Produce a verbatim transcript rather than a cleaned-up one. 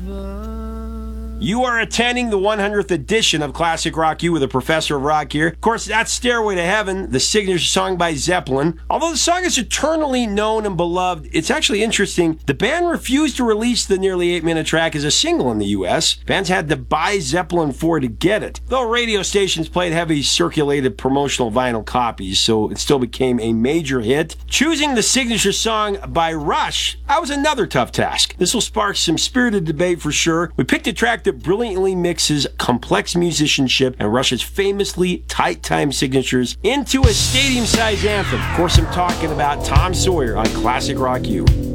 You are attending the one hundredth edition of Classic Rock U with a Professor of Rock here. Of course, that's Stairway to Heaven, the signature song by Zeppelin. Although the song is eternally known and beloved, it's actually interesting. The band refused to release the nearly eight-minute track as a single in the U S. Fans had to buy Zeppelin four to get it. Though radio stations played heavy circulated promotional vinyl copies, so it still became a major hit. Choosing the signature song by Rush, that was another tough task. This will spark some spirited debate for sure. We picked a track that brilliantly mixes complex musicianship and Rush's famously tight time signatures into a stadium-sized anthem. Of course, I'm talking about Tom Sawyer on Classic Rock U.